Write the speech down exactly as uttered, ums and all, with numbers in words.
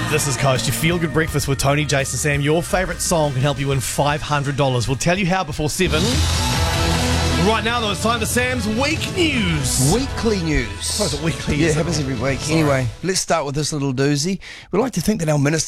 This is Coast, your feel-good breakfast with Tony, Jason, Sam. Your favourite song can help you win five hundred dollars. We'll tell you how before seven. Right now, though, it's time for Sam's Week News. Weekly news. What is it, weekly? Yeah, is it happens every week. Anyway, let's start with this little doozy. We like to think that our minister